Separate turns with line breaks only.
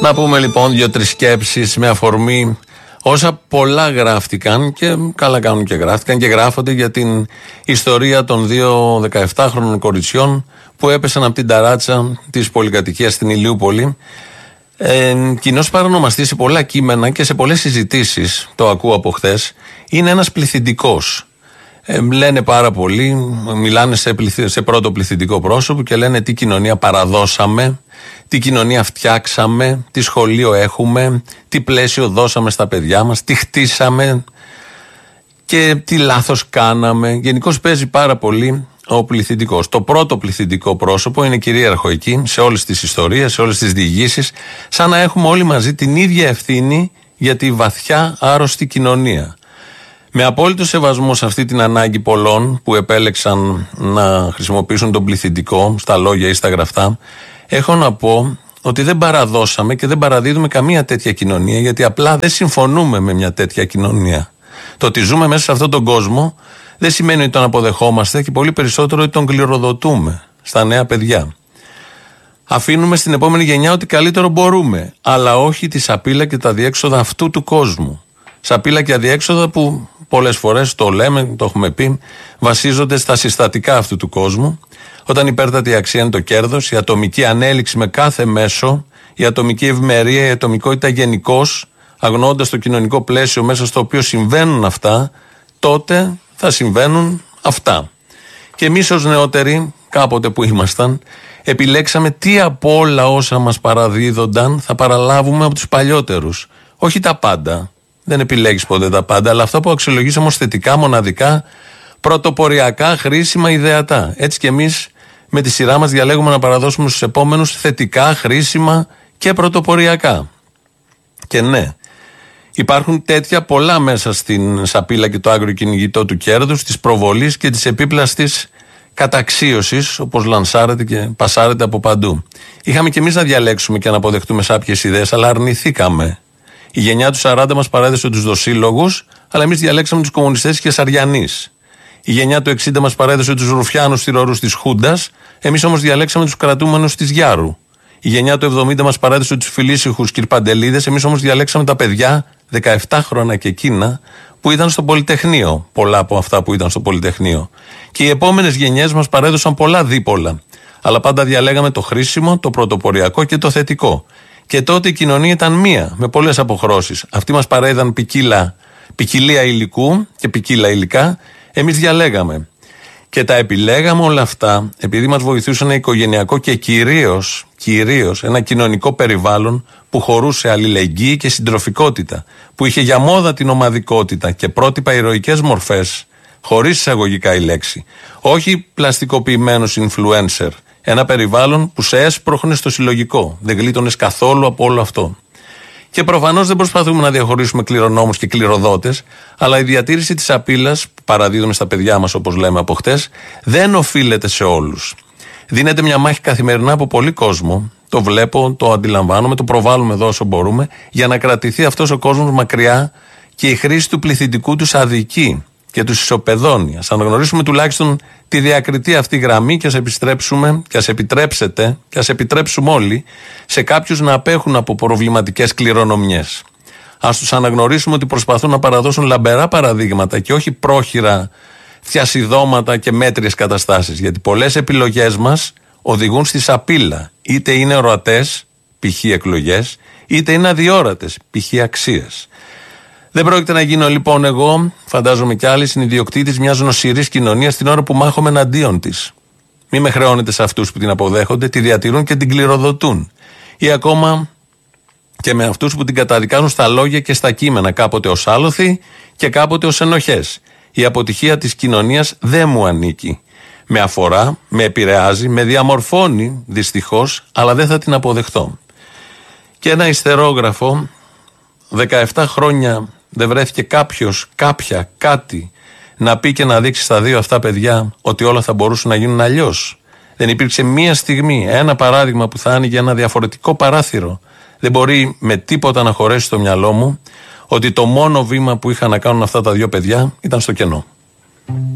Να πούμε λοιπόν 2-3 σκέψεις με αφορμή όσα πολλά γράφτηκαν και καλά κάνουν και γράφτηκαν και γράφονται για την ιστορία των 2 17χρονων κοριτσιών που έπεσαν από την ταράτσα της πολυκατοικίας στην Ηλιούπολη. Κοινός παρονομαστής σε πολλά κείμενα και σε πολλές συζητήσεις, το ακούω από χθες, είναι ένας πληθυντικός. Λένε πάρα πολλοί, μιλάνε σε πρώτο πληθυντικό πρόσωπο και λένε τι κοινωνία παραδώσαμε, τι κοινωνία φτιάξαμε, τι σχολείο έχουμε, τι πλαίσιο δώσαμε στα παιδιά μας, τι χτίσαμε και τι λάθος κάναμε. Γενικώς παίζει πάρα πολύ ο πληθυντικός. Το πρώτο πληθυντικό πρόσωπο είναι κυρίαρχο εκεί, σε όλες τις ιστορίες, σε όλες τις διηγήσεις, σαν να έχουμε όλοι μαζί την ίδια ευθύνη για τη βαθιά άρρωστη κοινωνία. Με απόλυτο σεβασμό σε αυτή την ανάγκη πολλών που επέλεξαν να χρησιμοποιήσουν τον πληθυντικό στα λόγια ή στα γραφτά, έχω να πω ότι δεν παραδώσαμε και δεν παραδίδουμε καμία τέτοια κοινωνία, γιατί απλά δεν συμφωνούμε με μια τέτοια κοινωνία. Το ότι ζούμε μέσα σε αυτόν τον κόσμο δεν σημαίνει ότι τον αποδεχόμαστε και πολύ περισσότερο ότι τον κληροδοτούμε στα νέα παιδιά. Αφήνουμε στην επόμενη γενιά ότι καλύτερο μπορούμε, αλλά όχι τη σαπίλα και τα αδιέξοδα αυτού του κόσμου. Σαπίλα και αδιέξοδα που πολλές φορές το λέμε, το έχουμε πει, βασίζονται στα συστατικά αυτού του κόσμου. Όταν η υπέρτατη αξία είναι το κέρδος, η ατομική ανέλυξη με κάθε μέσο, η ατομική ευημερία, η ατομικότητα γενικώς, αγνοώντας το κοινωνικό πλαίσιο μέσα στο οποίο συμβαίνουν αυτά, τότε θα συμβαίνουν αυτά. Και εμείς ως νεότεροι, κάποτε που ήμασταν, επιλέξαμε τι από όλα όσα μας παραδίδονταν θα παραλάβουμε από τους παλιότερους. Όχι τα πάντα. Δεν επιλέγεις ποτέ τα πάντα, αλλά αυτά που αξιολογήσαμε ως θετικά, μοναδικά, πρωτοποριακά, χρήσιμα, ιδεατά. Έτσι και εμείς με τη σειρά μας διαλέγουμε να παραδώσουμε στους επόμενους θετικά, χρήσιμα και πρωτοποριακά. Και ναι, υπάρχουν τέτοια πολλά μέσα στην σαπίλα και το άγριο κυνηγητό του κέρδους, της προβολής και της επίπλαστης καταξίωσης, όπως λανσάρεται και πασάρεται από παντού. Είχαμε και εμείς να διαλέξουμε και να αποδεχτούμε σάπιες ιδέες, αλλά αρνηθήκαμε. Η γενιά του 40 μας παρέδεσε τους δοσύλλογους, αλλά εμείς διαλέξαμε τους κομμουνιστές και Σαριανείς. Η γενιά του 60 μας παρέδεσε τους ρουφιάνους θυρωρούς της Χούντας, εμείς όμως διαλέξαμε τους κρατούμενους της Γιάρου. Η γενιά του 70 μας παρέδεσε τους φιλήσυχους κυρπαντελίδες, εμείς όμως διαλέξαμε τα παιδιά 17 χρόνια και εκείνα που ήταν στο Πολυτεχνείο. Πολλά από αυτά που ήταν στο Πολυτεχνείο. Και οι επόμενες γενιές μας παρέδωσαν πολλά δίπολα. Αλλά πάντα διαλέγαμε το χρήσιμο, το πρωτοποριακό και το θετικό. Και τότε η κοινωνία ήταν μία, με πολλές αποχρώσεις. Αυτοί μας παρέδαν ποικιλία υλικού και ποικίλα υλικά. Εμείς διαλέγαμε. Και τα επιλέγαμε όλα αυτά επειδή μας βοηθούσε ένα οικογενειακό και κυρίως ένα κοινωνικό περιβάλλον που χωρούσε αλληλεγγύη και συντροφικότητα, που είχε για μόδα την ομαδικότητα και πρότυπα ηρωικές μορφές, χωρίς εισαγωγικά η λέξη. Όχι πλαστικοποιημένους influencer. Ένα περιβάλλον που σε έσπροχνε στο συλλογικό. Δεν γλίτωνες καθόλου από όλο αυτό. Και προφανώς δεν προσπαθούμε να διαχωρίσουμε κληρονόμους και κληροδότες, αλλά η διατήρηση της σαπίλας που παραδίδουμε στα παιδιά μας, όπως λέμε από χτες, δεν οφείλεται σε όλους. Δίνεται μια μάχη καθημερινά από πολύ κόσμο. Το βλέπω, το αντιλαμβάνομαι, το προβάλλουμε εδώ όσο μπορούμε, για να κρατηθεί αυτός ο κόσμος μακριά και η χρήση του πληθυντικού τους αδικεί και τους ισοπεδώνει. Ας αναγνωρίσουμε τουλάχιστον τη διακριτή αυτή γραμμή και ας επιστρέψουμε και ας επιτρέψετε και ας επιτρέψουμε όλοι σε κάποιους να απέχουν από προβληματικές κληρονομιές. Ας τους αναγνωρίσουμε ότι προσπαθούν να παραδώσουν λαμπερά παραδείγματα και όχι πρόχειρα θιασιδώματα και μέτριες καταστάσεις. Γιατί πολλές επιλογές μας οδηγούν στη σαπίλα. Είτε είναι ορατές, π.χ. εκλογές, είτε είναι αδιόρατες, π.χ. αξίες. Δεν πρόκειται να γίνω λοιπόν εγώ, φαντάζομαι κι άλλοι, συνιδιοκτήτης μιας νοσηρής κοινωνίας την ώρα που μάχομαι εναντίον της. Μη με χρεώνετε σε αυτούς που την αποδέχονται, τη διατηρούν και την κληροδοτούν. Ή ακόμα και με αυτούς που την καταδικάζουν στα λόγια και στα κείμενα, κάποτε ως άλοθη και κάποτε ως ενοχές. Η αποτυχία της κοινωνίας δεν μου ανήκει. Με αφορά, με επηρεάζει, με διαμορφώνει δυστυχώς, αλλά δεν θα την αποδεχτώ. Και ένα ιστερόγραφο, 17 χρόνια δεν βρέθηκε κάποιος, κάποια, κάτι να πει και να δείξει στα δύο αυτά παιδιά ότι όλα θα μπορούσαν να γίνουν αλλιώς. Δεν υπήρξε μία στιγμή, ένα παράδειγμα που θα άνοιγε ένα διαφορετικό παράθυρο. Δεν μπορεί με τίποτα να χωρέσει στο μυαλό μου ότι το μόνο βήμα που είχαν να κάνουν αυτά τα δύο παιδιά ήταν στο κενό.